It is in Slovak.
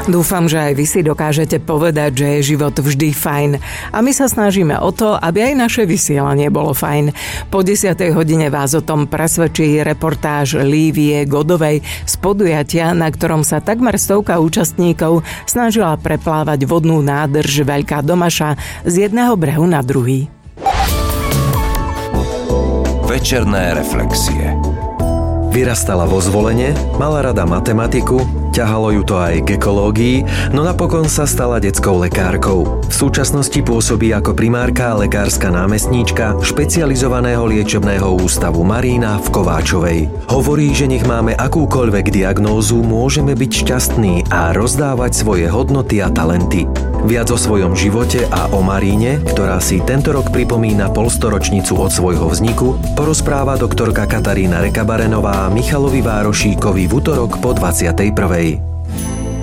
Dúfam, že aj vy si dokážete povedať, že je život vždy fajn. A my sa snažíme o to, aby aj naše vysielanie bolo fajn. Po 10. hodine vás o tom presvedčí reportáž Lívie Godovej z podujatia, na ktorom sa takmer 100 účastníkov snažila preplávať vodnú nádrž Veľká Domaša z jedného brehu na druhý. Večerné reflexie. Vyrastala vo Zvolene, mala rada matematiku, ťahalo ju to aj k ekológii, no napokon sa stala detskou lekárkou. V súčasnosti pôsobí ako primárka a lekárska námestníčka špecializovaného liečebného ústavu Marína v Kováčovej. Hovorí, že nech máme akúkoľvek diagnózu, môžeme byť šťastní a rozdávať svoje hodnoty a talenty. Viac o svojom živote a o Maríne, ktorá si tento rok pripomína polstoročnicu od svojho vzniku, porozpráva doktorka Katarína Rekabarenová Michalovi Várošíkovi v utorok po 21.